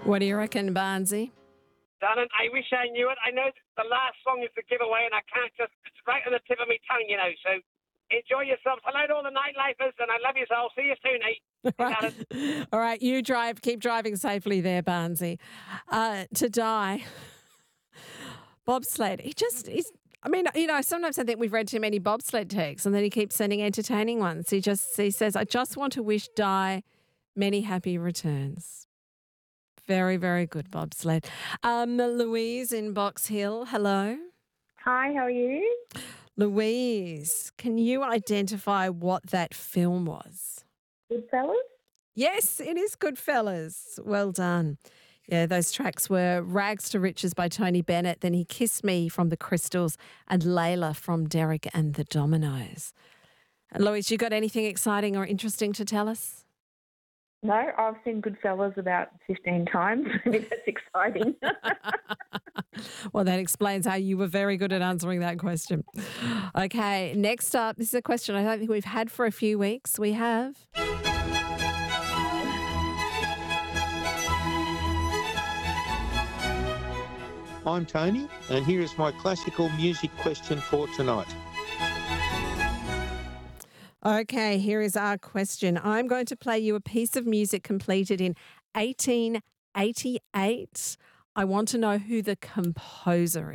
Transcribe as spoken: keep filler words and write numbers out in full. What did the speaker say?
What do you reckon, Barnsey? Darling, I wish I knew it. I know the last song is the giveaway, and I can't just, it's right on the tip of my tongue, you know, so enjoy yourselves. Hello to all the nightlifers, and I love you all. See you soon, eh? All right. All right, you drive, keep driving safely there, Barnsey. Uh, to die. Bobsled. He just, he's, I mean, you know, sometimes I think we've read too many bobsled texts and then he keeps sending entertaining ones. He just, he says, I just want to wish Di many happy returns. Very, very good, bobsled. Um, Louise in Box Hill, hello. Hi, how are you? Louise, can you identify what that film was? Goodfellas? Yes, it is Goodfellas. Well done. Yeah, those tracks were Rags to Riches by Tony Bennett, then He Kissed Me from the Crystals, and Layla from Derek and the Dominoes. And Louise, you got anything exciting or interesting to tell us? No, I've seen Goodfellas about fifteen times. I mean, that's exciting. Well, that explains how you were very good at answering that question. Okay, next up, this is a question I don't think we've had for a few weeks. We have... I'm Tony, and here is my classical music question for tonight. Okay, here is our question. I'm going to play you a piece of music completed in eighteen eighty-eight. I want to know who the composer